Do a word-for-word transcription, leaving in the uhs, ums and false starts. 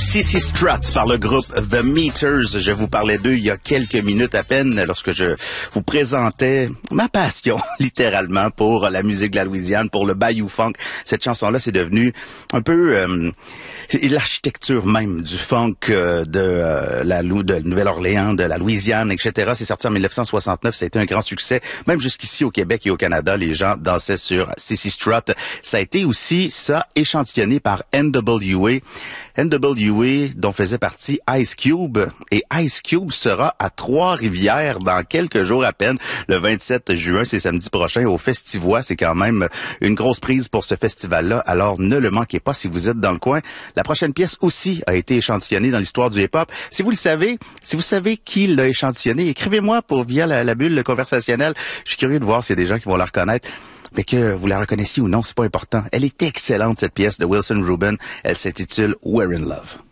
Sissy Strut par le groupe The Meters. Je vous parlais d'eux il y a quelques minutes à peine lorsque je vous présentais ma passion, littéralement, pour la musique de la Louisiane, pour le Bayou Funk. Cette chanson-là, c'est devenu un peu euh, l'architecture même du funk euh, de euh, la de Nouvelle-Orléans, de la Louisiane, et cetera. C'est sorti en mille neuf cent soixante-neuf. Ça a été un grand succès. Même jusqu'ici au Québec et au Canada, les gens dansaient sur Sissy Strut. Ça a été aussi, ça, échantillonné par N W A. N W A, dont faisait partie Ice Cube. Et Ice Cube sera à Trois-Rivières dans quelques jours à peine, le vingt-sept juin, c'est samedi prochain, au Festivois. C'est quand même une grosse prise pour ce festival-là. Alors, ne le manquez pas si vous êtes dans le coin. La prochaine pièce aussi a été échantillonnée dans l'histoire du hip-hop. Si vous le savez, si vous savez qui l'a échantillonnée, écrivez-moi pour via la, la bulle conversationnelle. Je suis curieux de voir s'il y a des gens qui vont la reconnaître. Mais que vous la reconnaissiez ou non, c'est pas important. Elle est excellente, cette pièce de Wilson Rubin. Elle s'intitule We're in Love.